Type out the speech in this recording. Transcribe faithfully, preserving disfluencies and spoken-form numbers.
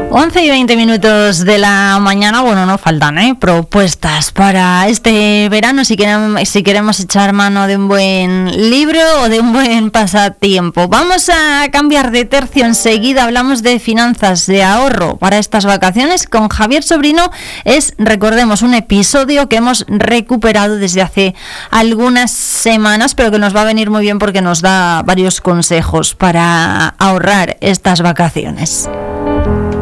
once y veinte minutos de la mañana, bueno, no faltan ¿eh? propuestas para este verano si queremos, si queremos echar mano de un buen libro o de un buen pasatiempo. Vamos a cambiar de tercio enseguida, hablamos de finanzas, de ahorro para estas vacaciones con Javier Sobrino. Es, recordemos, un episodio que hemos recuperado desde hace algunas semanas, pero que nos va a venir muy bien porque nos da varios consejos para ahorrar estas vacaciones.